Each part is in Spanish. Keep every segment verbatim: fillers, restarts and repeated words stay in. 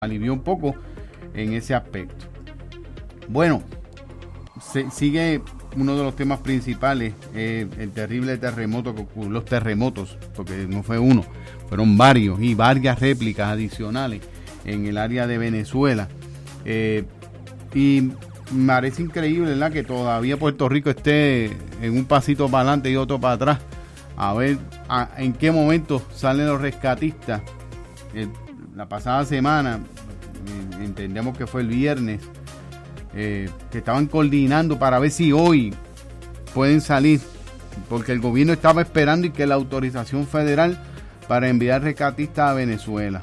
alivió un poco en ese aspecto. Bueno, se, sigue uno de los temas principales, eh, el terrible terremoto que ocurrió, los terremotos, porque no fue uno, fueron varios y varias réplicas adicionales en el área de Venezuela. Eh, y me parece increíble, ¿verdad?, que todavía Puerto Rico esté en un pasito para adelante y otro para atrás. A ver a, en qué momento salen los rescatistas. Eh, la pasada semana, eh, entendemos que fue el viernes, eh, que estaban coordinando para ver si hoy pueden salir, porque el gobierno estaba esperando y que la autorización federal para enviar rescatistas a Venezuela.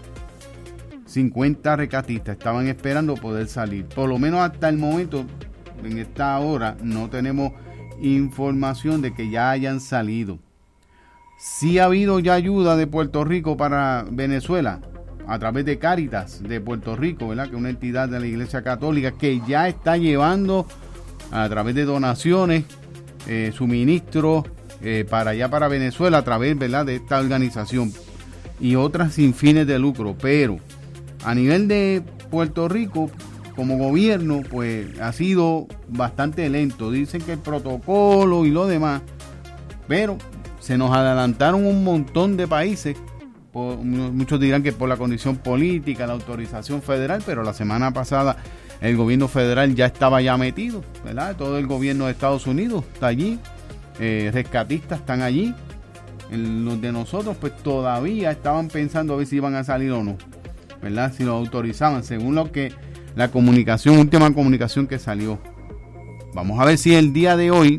cincuenta rescatistas estaban esperando poder salir. Por lo menos hasta el momento, en esta hora, no tenemos información de que ya hayan salido. Sí ha habido ya ayuda de Puerto Rico para Venezuela a través de Cáritas de Puerto Rico, ¿verdad?, que es una entidad de la Iglesia Católica que ya está llevando a través de donaciones, eh, suministros eh, para allá para Venezuela a través, ¿verdad?, de esta organización y otras sin fines de lucro. Pero a nivel de Puerto Rico, como gobierno, pues ha sido bastante lento. Dicen que el protocolo y lo demás, pero se nos adelantaron un montón de países. Por, muchos dirán que por la condición política, la autorización federal, pero la semana pasada el gobierno federal ya estaba ya metido, ¿verdad? Todo el gobierno de Estados Unidos está allí, eh, rescatistas están allí. En los de nosotros, pues todavía estaban pensando a ver si iban a salir o no, ¿verdad?, si lo autorizaban, según lo que la comunicación, última comunicación que salió. Vamos a ver si el día de hoy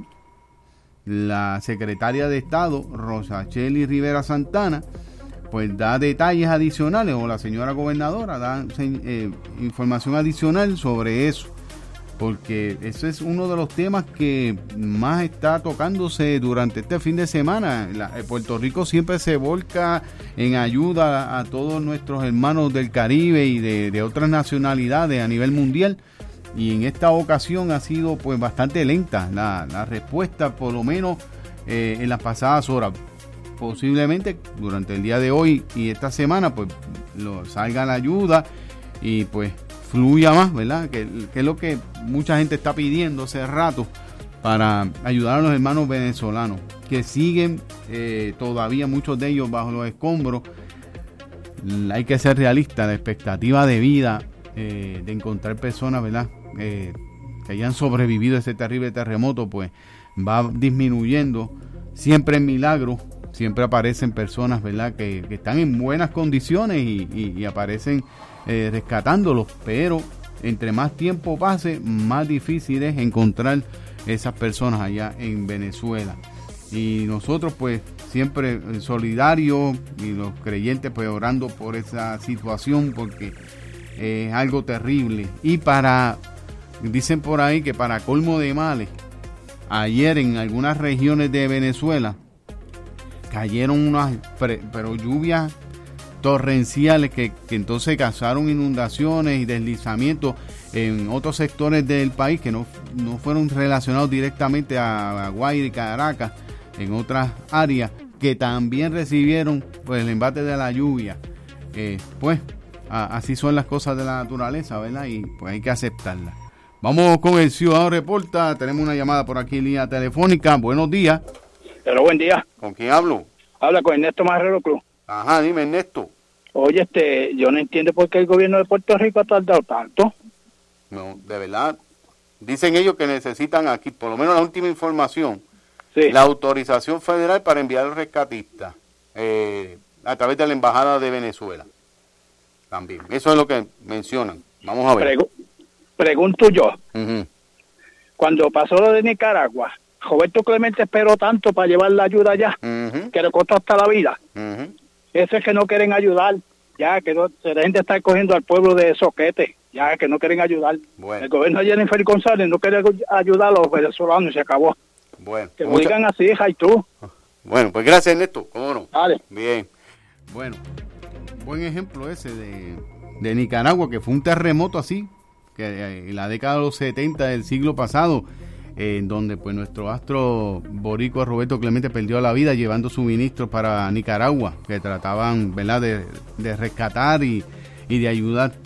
la secretaria de Estado, Rosachely Rivera Santana, pues da detalles adicionales, o la señora gobernadora da eh, información adicional sobre eso, porque ese es uno de los temas que más está tocándose durante este fin de semana. La, eh, Puerto Rico siempre se volca en ayuda a, a todos nuestros hermanos del Caribe y de, de otras nacionalidades a nivel mundial, y en esta ocasión ha sido pues bastante lenta la, la respuesta, por lo menos eh, en las pasadas horas. Posiblemente durante el día de hoy y esta semana pues lo, salga la ayuda y pues fluya más, ¿verdad?, que, que es lo que mucha gente está pidiendo hace rato para ayudar a los hermanos venezolanos que siguen eh, todavía muchos de ellos bajo los escombros. Hay que ser realistas, la expectativa de vida eh, de encontrar personas, ¿verdad?, eh, que hayan sobrevivido a ese terrible terremoto, pues va disminuyendo. Siempre en milagro, siempre aparecen personas, ¿verdad?, que, que están en buenas condiciones y, y, y aparecen eh, rescatándolos, pero entre más tiempo pase, más difícil es encontrar esas personas allá en Venezuela. Y nosotros pues siempre solidarios, y los creyentes pues orando por esa situación, porque es algo terrible. Y para, dicen por ahí que para colmo de males, ayer en algunas regiones de Venezuela cayeron unas pre, pero lluvias torrenciales que, que entonces causaron inundaciones y deslizamientos en otros sectores del país que no, no fueron relacionados directamente a, a Guaira y Caracas, en otras áreas que también recibieron pues el embate de la lluvia. Eh, pues a, así son las cosas de la naturaleza, ¿verdad? Y pues hay que aceptarlas. Vamos con el Ciudadano Reporta. Tenemos una llamada por aquí en línea telefónica. Buenos días. Pero buen día. ¿Con quién hablo? Habla con Ernesto Marrero Cruz. Ajá, dime, Ernesto. Oye, este, yo no entiendo por qué el gobierno de Puerto Rico ha tardado tanto. No, de verdad. Dicen ellos que necesitan aquí, por lo menos la última información, sí, la autorización federal para enviar al rescatista eh, a través de la Embajada de Venezuela. También. Eso es lo que mencionan. Vamos a ver. Pregu- pregunto yo. Uh-huh. Cuando pasó lo de Nicaragua, Roberto Clemente esperó tanto para llevar la ayuda allá, Uh-huh. que le costó hasta la vida. Uh-huh. Ese es que no quieren ayudar, ya que no, la gente está cogiendo al pueblo de soquete, ya que no quieren ayudar. Bueno. El gobierno de Jennifer González no quiere ayudar a los venezolanos y se acabó. Bueno. Que Mucha... digan así, hija, y tú. Bueno, pues gracias, Ernesto. ¿Cómo no? Vale. Bien. Bueno, buen ejemplo ese de, de Nicaragua, que fue un terremoto así, que en la década de los setenta del siglo pasado, eh, en donde pues nuestro astro boricua Roberto Clemente perdió la vida llevando suministros para Nicaragua, que trataban, ¿verdad?, de, de rescatar y, y de ayudar